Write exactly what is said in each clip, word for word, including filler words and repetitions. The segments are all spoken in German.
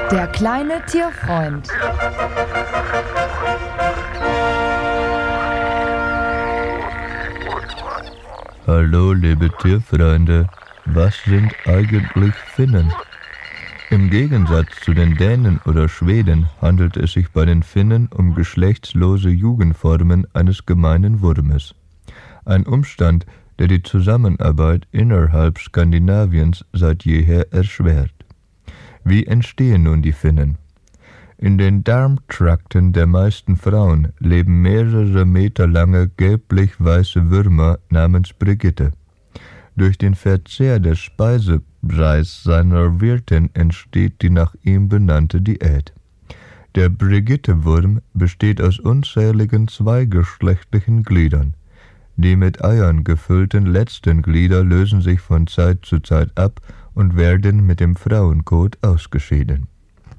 Der kleine Tierfreund. Hallo, liebe Tierfreunde. Was sind eigentlich Finnen? Im Gegensatz zu den Dänen oder Schweden handelt es sich bei den Finnen um geschlechtslose Jugendformen eines gemeinen Wurmes. Ein Umstand, der die Zusammenarbeit innerhalb Skandinaviens seit jeher erschwert. Wie entstehen nun die Finnen? In den Darmtrakten der meisten Frauen leben mehrere Meter lange gelblich-weiße Würmer namens Brigitte. Durch den Verzehr des Speisebrei seiner Wirtin entsteht die nach ihm benannte Diät. Der Brigitte-Wurm besteht aus unzähligen zweigeschlechtlichen Gliedern. Die mit Eiern gefüllten letzten Glieder lösen sich von Zeit zu Zeit ab und werden mit dem Frauenkot ausgeschieden.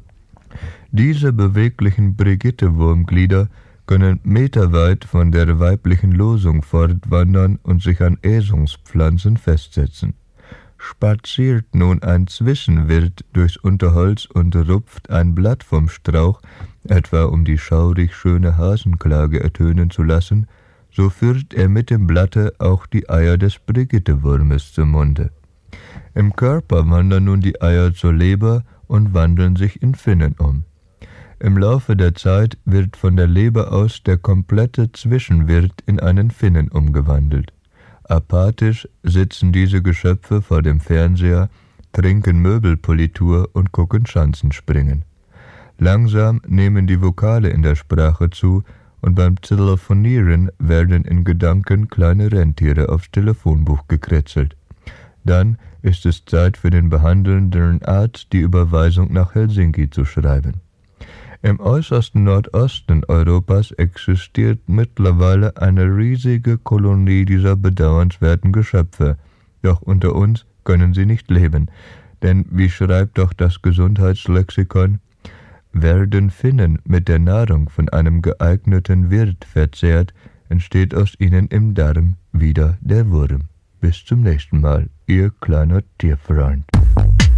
Diese beweglichen Brigitte-Wurmglieder können meterweit von der weiblichen Losung fortwandern und sich an Äsungspflanzen festsetzen. Spaziert nun ein Zwischenwirt durchs Unterholz und rupft ein Blatt vom Strauch, etwa um die schaurig schöne Hasenklage ertönen zu lassen, so führt er mit dem Blatte auch die Eier des Brigitte-Wurmes zum Munde. Im Körper wandern nun die Eier zur Leber und wandeln sich in Finnen um. Im Laufe der Zeit wird von der Leber aus der komplette Zwischenwirt in einen Finnen umgewandelt. Apathisch sitzen diese Geschöpfe vor dem Fernseher, trinken Möbelpolitur und gucken Schanzenspringen. Langsam nehmen die Vokale in der Sprache zu und beim Telefonieren werden in Gedanken kleine Rentiere aufs Telefonbuch gekritzelt. Dann ist es Zeit für den behandelnden Arzt, die Überweisung nach Helsinki zu schreiben. Im äußersten Nordosten Europas existiert mittlerweile eine riesige Kolonie dieser bedauernswerten Geschöpfe, doch unter uns können sie nicht leben, denn wie schreibt doch das Gesundheitslexikon, werden Finnen mit der Nahrung von einem geeigneten Wirt verzehrt, entsteht aus ihnen im Darm wieder der Wurm. Bis zum nächsten Mal, Ihr kleiner Tierfreund.